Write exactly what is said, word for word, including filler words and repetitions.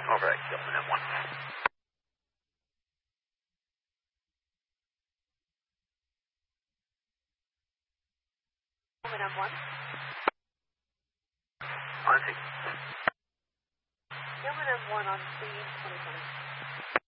Over at Gilman M one. Gilman M one. On scene. Gilman M one on scene, twenty twenty.